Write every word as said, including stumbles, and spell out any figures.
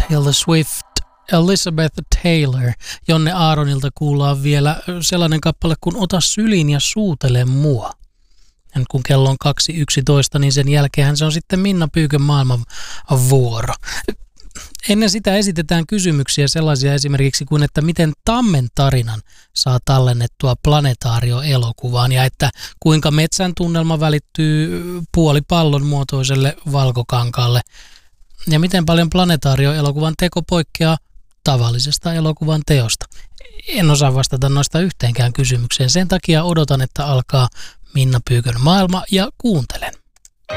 Taylor Swift, Elizabeth Taylor. Jonne Aaronilta kuullaan vielä sellainen kappale kuin Ota syliin ja suutele mua. Ja kun kello on kaksi yksitoista, niin sen jälkeen se on sitten Minna Pyykön maailman vuoro. Ennen sitä esitetään kysymyksiä sellaisia esimerkiksi kuin, että miten Tammen tarinan saa tallennettua Planetaario-elokuvaan ja että kuinka metsän tunnelma välittyy puolipallon muotoiselle valkokankaalle ja miten paljon Planetaario-elokuvan teko poikkeaa tavallisesta elokuvan teosta. En osaa vastata noista yhteenkään kysymykseen, sen takia odotan, että alkaa Minna Pyykön maailma ja kuuntelen.